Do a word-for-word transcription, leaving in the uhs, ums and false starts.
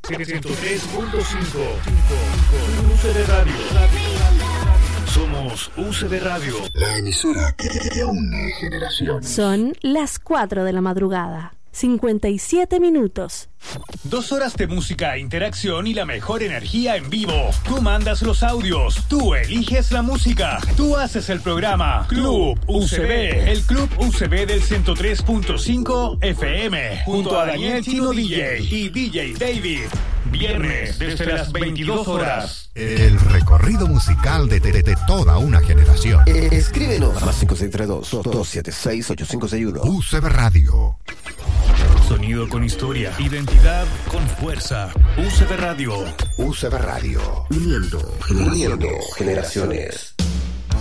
ciento tres punto cinco U C B Radio. Somos U C B Radio, la emisora de una generación. Son las cuatro de la madrugada, cincuenta y siete minutos. Dos horas de música e interacción y la mejor energía en vivo. Tú mandas los audios, tú eliges la música, tú haces el programa. Club U C B, el Club U C B del ciento tres punto cinco F M, junto a Daniel Chino D J y D J David. Viernes desde las veintidós horas. El recorrido musical de, de, de toda una generación. Eh, escríbenos a más cinco seis tres dos, dos siete seis, ocho cinco seis uno. U C B Radio. Sonido con historia, identidad con fuerza. U C B Radio. U C B Radio. Uniendo, uniendo generaciones.